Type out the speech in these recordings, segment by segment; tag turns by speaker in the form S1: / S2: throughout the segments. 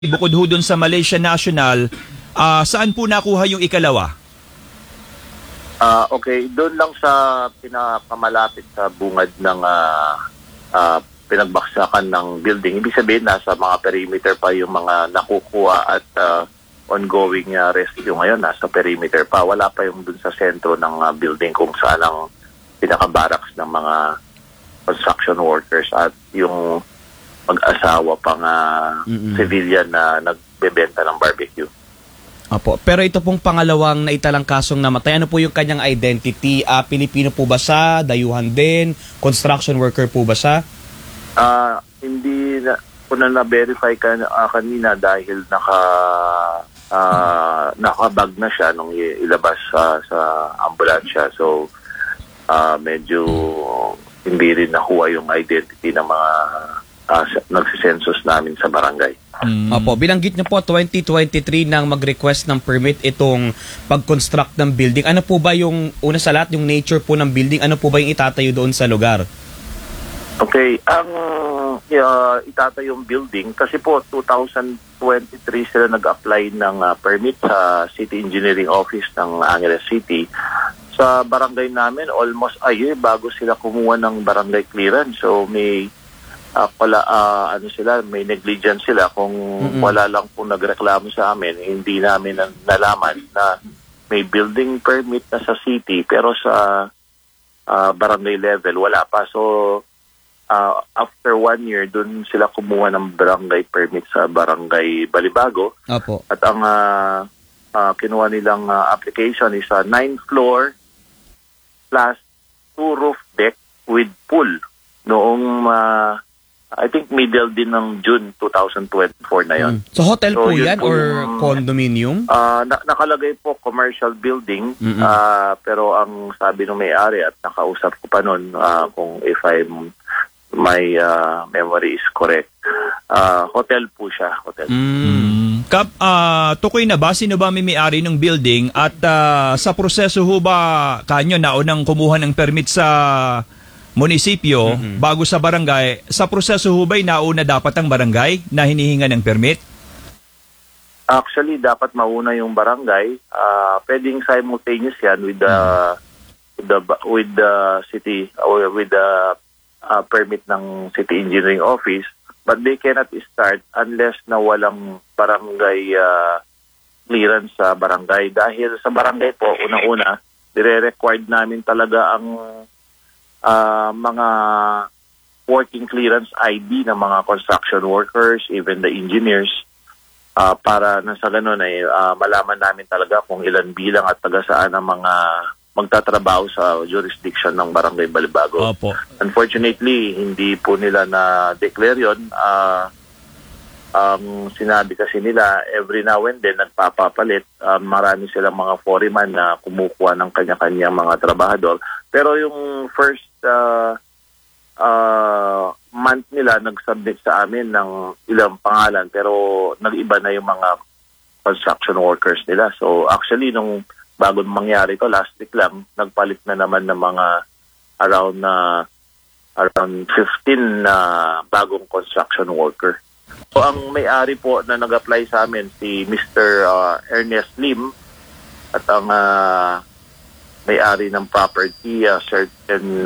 S1: bukod ho dun sa Malaysia National, saan po nakuha yung ikalawa?
S2: Okay, doon lang sa pinakamalapit sa bungad ng pinagbaksakan ng building. Ibig sabihin, nasa mga perimeter pa yung mga nakukuha at ongoing rescue ngayon. Nasa perimeter pa. Wala pa yung doon sa sentro ng building kung saan ang pinaka-barracks ng mga construction workers at yung mag-asawa pang civilian na nagbebenta ng barbecue.
S1: Apo. Pero ito pong pangalawang naitalang kasong namatay, ano po yung kanyang identity? Pilipino po ba siya? Dayuhan din? Construction worker po ba siya?
S2: Hindi ko na-verify kanina dahil nakabag na siya nung ilabas sa ambulansya. So, medyo hindi rin nakuha yung identity ng mga nagsisensus namin sa barangay.
S1: Opo, binanggit niyo po 2023 nang mag-request ng permit itong pag-construct ng building. Ano po ba yung, una sa lahat, yung nature po ng building? Ano po ba yung itatayo doon sa lugar?
S2: Okay, ang itatayo yung building, kasi po 2023 sila nag-apply ng permit sa City Engineering Office ng Angeles City. Sa barangay namin, almost a year bago sila kumuha ng barangay clearance. So may may negligence sila kung wala lang po nagreklamo sa amin. Hindi namin nalaman na may building permit na sa city pero sa barangay level wala pa. So after 1 year dun sila kumuha ng barangay permit sa barangay Balibago.
S1: Opo.
S2: At ang kinuha nilang application is a 9th floor plus 2 roof deck with pool noong I think middle din ng June 2024 na yon.
S1: So hotel po yan or condominium?
S2: Nakalagay po commercial building, pero ang sabi ng may-ari at nakausap ko pa noon kung if my memory is correct, hotel po siya, hotel.
S1: Kap, tukoy na ba? Sino ba may-ari ng building? At sa proseso ho ba kanyo naunang kumuha ng permit sa munisipyo bago sa barangay? Sa proseso ho ba'y nauna dapat ang barangay na hinihinga ng permit?
S2: Actually, dapat mauna yung barangay. Pwedeng simultaneous yan with the city or with the permit ng City Engineering Office, but they cannot start unless na walang barangay clearance sa barangay. Dahil sa barangay po, unang-una, dire-required namin talaga ang mga working clearance ID ng mga construction workers, even the engineers, para na sa ganun ay malaman namin talaga kung ilan bilang at taga saan ang mga magtatrabaho sa jurisdiction ng Barangay Balibago.
S1: Opo.
S2: Unfortunately, hindi po nila na-declare yun. Ang sinabi kasi nila, every now and then, nagpapapalit. Marami silang mga foreman na kumukuha ng kanya-kanyang mga trabahador. Pero yung first month nila, nag-submit sa amin ng ilang pangalan. Pero nag-iba na yung mga construction workers nila. So actually, nung bago mangyari ko, last week lang, nagpalit na naman ng mga around 15 na bagong construction worker. So ang may-ari po na nag-apply sa amin si Mr. Ernest Lim at ang may-ari ng property certain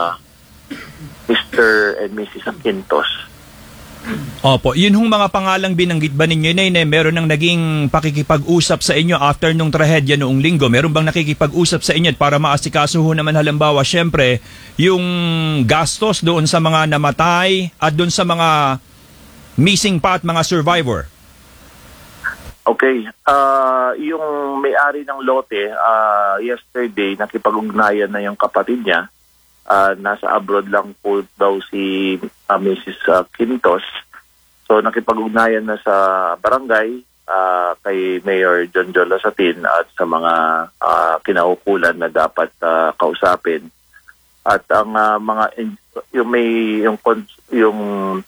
S2: Mr. and Mrs. Quintos.
S1: Opo, yun hong mga pangalang binanggit ba ninyo na meron nang naging pakikipag-usap sa inyo after nung trahedya noong linggo? Meron bang nakikipag-usap sa inyo para maasikaso ho naman halimbawa syempre yung gastos doon sa mga namatay at doon sa mga missing pa at mga survivor?
S2: Okay, yung may-ari ng lote, yesterday nakipag-ugnayan na yung kapatid niya. Nasa abroad lang po daw si Mrs. Quintos. So nakipag-ugnayan na sa barangay kay Mayor John Lasatin at sa mga kinaukulan na dapat kausapin. At ang yung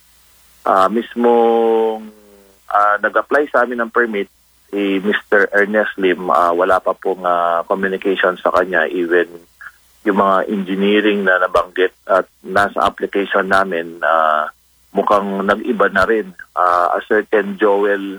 S2: mismong nag-apply sa amin ng permit, si Mr. Ernest Lim, wala pa pong communication sa kanya, even yung mga engineering na nabanggit at nasa application namin mukhang nag-iba na rin. A certain Joel